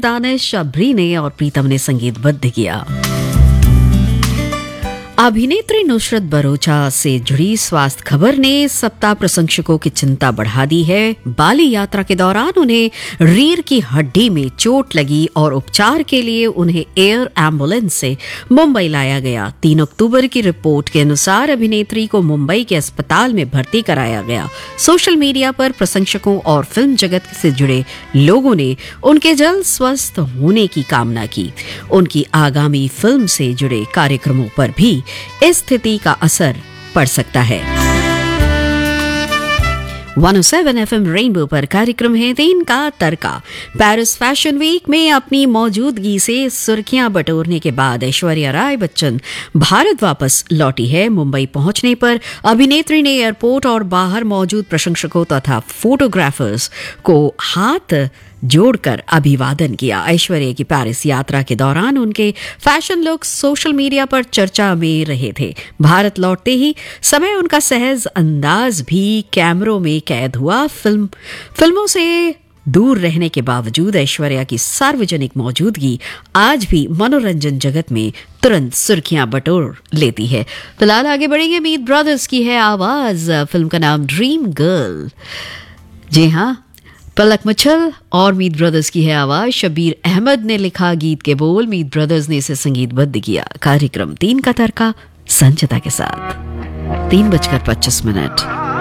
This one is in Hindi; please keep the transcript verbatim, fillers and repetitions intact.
दानिश, अब्री और प्रीतम ने संगीतबद्ध किया। अभिनेत्री नुसरत भरूचा से जुड़ी स्वास्थ्य खबर ने सप्ताह प्रशंसकों की चिंता बढ़ा दी है। बाली यात्रा के दौरान उन्हें रीढ़ की हड्डी में चोट लगी और उपचार के लिए उन्हें एयर एम्बुलेंस से मुंबई लाया गया। तीन अक्टूबर की रिपोर्ट के अनुसार अभिनेत्री को मुंबई के अस्पताल में भर्ती कराया गया। सोशल मीडिया पर प्रशंसकों और फिल्म जगत से जुड़े लोगों ने उनके जल्द स्वस्थ होने की कामना की। उनकी आगामी फिल्म से जुड़े कार्यक्रमों पर भी इस स्थिति का असर पड़ सकता है। एक सौ सात एफएम रेनबो पर कार्यक्रम है तीन का तड़का। पेरिस फैशन वीक में अपनी मौजूदगी से सुर्खियां बटोरने के बाद ऐश्वर्या राय बच्चन भारत वापस लौटी है। मुंबई पहुंचने पर अभिनेत्री ने एयरपोर्ट और बाहर मौजूद प्रशंसकों तथा फोटोग्राफर्स को हाथ जोड़कर अभिवादन किया। ऐश्वर्या की पेरिस यात्रा के दौरान उनके फैशन लुक सोशल मीडिया पर चर्चा में रहे थे। भारत लौटते ही समय उनका सहज अंदाज भी कैमरों में कैद हुआ। फिल्म फिल्मों से दूर रहने के बावजूद ऐश्वर्या की सार्वजनिक मौजूदगी आज भी मनोरंजन जगत में तुरंत सुर्खियां बटोर लेती है। फिलहाल आगे बढ़ेंगे। मीत ब्रदर्स की है आवाज, फिल्म का नाम ड्रीम गर्ल। जी हाँ, पलक मुच्छल और मीत ब्रदर्स की है आवाज। शबीर अहमद ने लिखा, गीत के बोल मीत ब्रदर्स ने इसे संगीतबद्ध किया। कार्यक्रम तीन का तड़का संचिता के साथ। तीन बजकर पच्चीस मिनट।